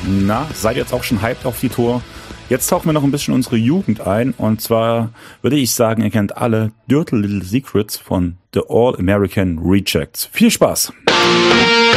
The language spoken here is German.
Na, seid ihr jetzt auch schon hyped auf die Tour? Jetzt tauchen wir noch ein bisschen unsere Jugend ein. Und zwar würde ich sagen, ihr kennt alle Dirty Little Secrets von The All American Rejects. Viel Spaß!